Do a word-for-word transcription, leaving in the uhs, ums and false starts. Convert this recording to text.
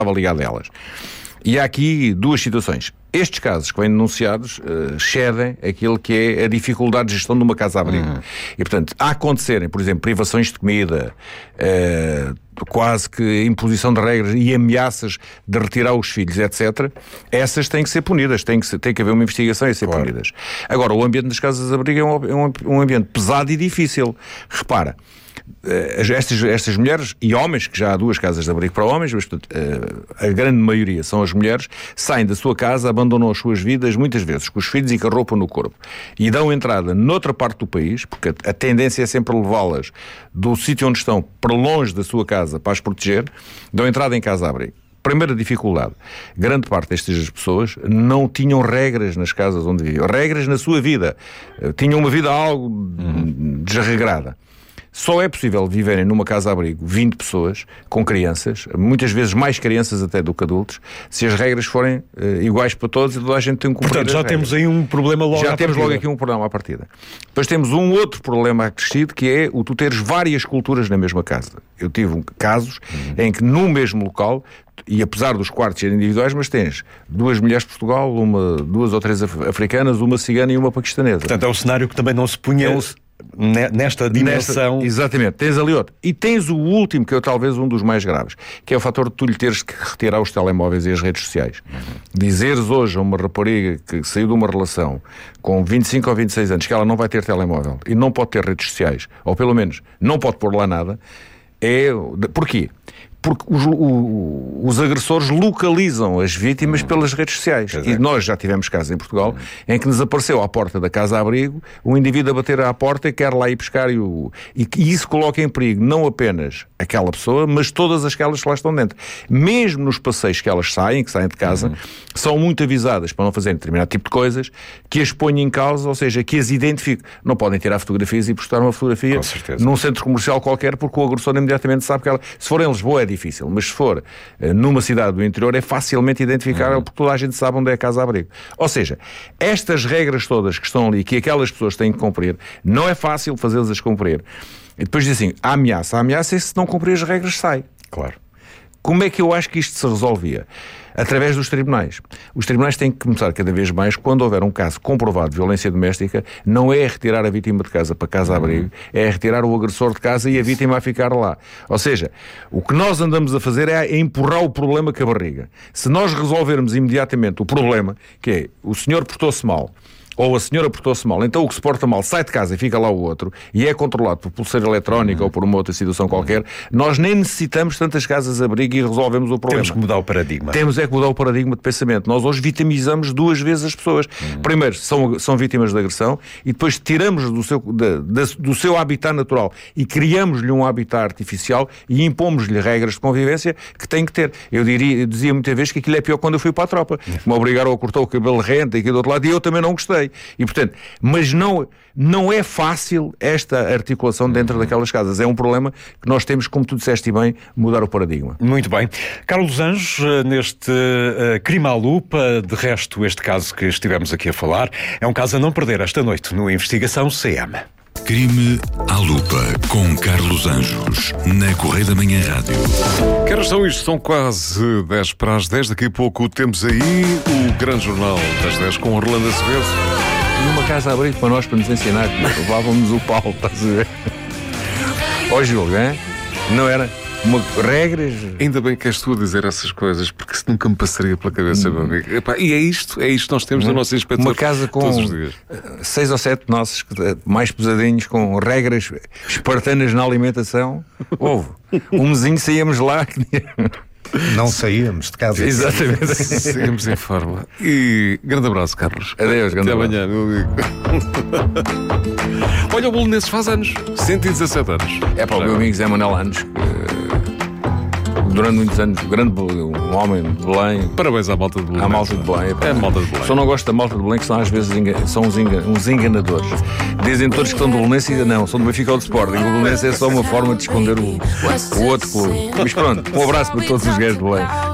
estava ligado a elas. E há aqui duas situações. Estes casos que vêm denunciados uh, excedem aquilo que é a dificuldade de gestão de uma casa-abrigo. Uhum. E, portanto, a acontecerem, por exemplo, privações de comida, uh, quase que imposição de regras e ameaças de retirar os filhos, etcétera, essas têm que ser punidas, tem que, ser, tem que haver uma investigação e ser claro. punidas. Agora, o ambiente das casas-abrigo é um, é um, um ambiente pesado e difícil. Repara, Estas, estas mulheres e homens, que já há duas casas de abrigo para homens, mas portanto, a grande maioria são as mulheres, saem da sua casa, abandonam as suas vidas, muitas vezes com os filhos e com a roupa no corpo, e dão entrada noutra parte do país, porque a tendência é sempre levá-las do sítio onde estão para longe da sua casa para as proteger, dão entrada em casa-abrigo. Primeira dificuldade, grande parte destas pessoas não tinham regras nas casas onde viviam, regras na sua vida, tinham uma vida algo uhum. desregrada. Só é possível viverem numa casa-abrigo vinte pessoas, com crianças, muitas vezes mais crianças até do que adultos, se as regras forem uh, iguais para todos e toda a gente tem um cumprir. Portanto, já regras. Temos aí um problema logo Já à temos partida. logo aqui um problema à partida. Depois temos um outro problema acrescido, que é o tu teres várias culturas na mesma casa. Eu tive um, casos uhum. em que no mesmo local, e apesar dos quartos serem individuais, mas tens duas mulheres de Portugal, uma, duas ou três africanas, uma cigana e uma paquistanesa. Portanto, é um cenário que também não se punha... É um... Nesta dimensão. Nesta, exatamente, tens ali outro. E tens o último, que é talvez um dos mais graves, que é o fator de tu lhe teres que retirar os telemóveis e as redes sociais. Uhum. Dizeres hoje a uma rapariga que saiu de uma relação com vinte e cinco ou vinte e seis anos que ela não vai ter telemóvel e não pode ter redes sociais, ou pelo menos não pode pôr lá nada, é... Porquê? Porque os, o, os agressores localizam as vítimas pelas redes sociais. É. E nós já tivemos casos em Portugal em que nos apareceu à porta da casa-abrigo um indivíduo a bater à porta e quer lá ir pescar e, o, e, e isso coloca em perigo não apenas aquela pessoa, mas todas aquelas que lá estão dentro. Mesmo nos passeios que elas saem, que saem de casa, uhum. são muito avisadas para não fazerem determinado tipo de coisas que as ponham em causa, ou seja, que as identifiquem. Não podem tirar fotografias e postar uma fotografia num centro comercial qualquer, porque o agressor imediatamente sabe que ela... Se for em Lisboa é difícil, mas se for uh, numa cidade do interior é facilmente identificável uhum. porque toda a gente sabe onde é a casa-abrigo. Ou seja, estas regras todas que estão ali, que aquelas pessoas têm que cumprir, não é fácil fazê-las cumprir. E depois diz assim, a ameaça, a ameaça é se não cumprir as regras sai. Claro. Como é que eu acho que isto se resolvia? Através dos tribunais. Os tribunais têm que começar cada vez mais, quando houver um caso comprovado de violência doméstica, não é retirar a vítima de casa para casa-abrigo, uhum. é retirar o agressor de casa e a vítima a ficar lá. Ou seja, o que nós andamos a fazer é empurrar o problema com a barriga. Se nós resolvermos imediatamente o problema, que é o senhor portou-se mal, ou a senhora portou-se mal, então o que se porta mal sai de casa e fica lá o outro, e é controlado por pulseira eletrónica uhum. ou por uma outra situação qualquer, nós nem necessitamos tantas casas-abrigo e resolvemos o problema. Temos que mudar o paradigma. Temos é que mudar o paradigma de pensamento. Nós hoje vitimizamos duas vezes as pessoas. Uhum. Primeiro, são, são vítimas de agressão, e depois tiramos do seu, de, de, do seu habitat natural e criamos-lhe um habitat artificial e impomos-lhe regras de convivência que tem que ter. Eu, diria, eu dizia muitas vezes que aquilo é pior quando eu fui para a tropa. Uhum. Me obrigaram a cortar o cabelo rente aqui do outro lado, e eu também não gostei. E, portanto, mas não, não é fácil esta articulação dentro uhum. daquelas casas. É um problema que nós temos, como tu disseste bem, mudar o paradigma. Muito bem. Carlos Anjos, neste uh, Crime à Lupa, de resto, este caso que estivemos aqui a falar, é um caso a não perder esta noite no Investigação C M. Crime à Lupa, com Carlos Anjos, na Correia da Manhã Rádio. Que horas são isto? São quase dez para as dez. Daqui a pouco temos aí o grande jornal das dez com Orlando Acevedo. Numa casa-abrigo para nós, para nos ensinar, levávamos o pau, estás a ver? Ó, Júlio, hein? Não era... Uma, regras... Ainda bem que és tu a dizer essas coisas, porque isso nunca me passaria pela cabeça, meu amigo. Epá, e é isto, é isto que nós temos no nosso inspetor. Uma casa com todos os dias. seis ou sete nossos mais pesadinhos, com regras espartanas na alimentação. Houve. Um mesinho saíamos lá... Não saíamos de casa. Exatamente. Saímos em forma. E grande abraço, Carlos. Adeus, grande Até abraço. amanhã, meu amigo. Olha, o Bolonenses faz anos. cento e dezassete anos. É para o meu amigo Zé Manuel Anos, que durante muitos anos, grande, um homem de Belém. Parabéns à malta de Belém. À malta de Belém. É a malta de Belém. Só não gosto da malta de Belém, que são às vezes engan... são uns, engan... uns enganadores. Dizem todos que estão do Belenense e não, são do Benfica ou do Sporting. O Belenense é só uma forma de esconder o, o outro clube. Mas pronto, um abraço para todos os gajos de Belém.